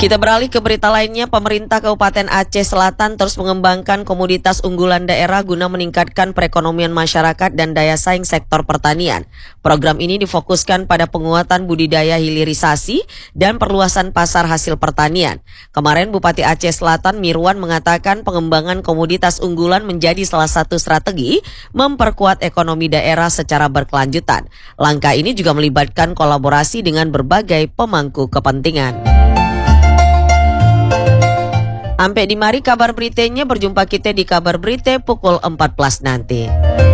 Kita beralih ke berita lainnya. Pemerintah Kabupaten Aceh Selatan terus mengembangkan komoditas unggulan daerah guna meningkatkan perekonomian masyarakat dan daya saing sektor pertanian. Program ini difokuskan pada penguatan budidaya hilirisasi dan perluasan pasar hasil pertanian. Kemarin Bupati Aceh Selatan Mirwan mengatakan pengembangan komoditas unggulan menjadi salah satu strategi memperkuat ekonomi daerah secara berkelanjutan. Langkah ini juga melibatkan kolaborasi dengan berbagai pemangku kepentingan. Sampai di mari kabar beritanya, berjumpa kita di kabar berita pukul 14 nanti.